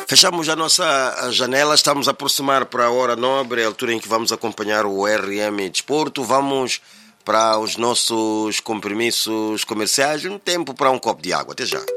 Fechamos a nossa janela, estamos a aproximar para a hora nobre, a altura em que vamos acompanhar o RM Desporto. Vamos para os nossos compromissos comerciais, um tempo para um copo de água. Até já.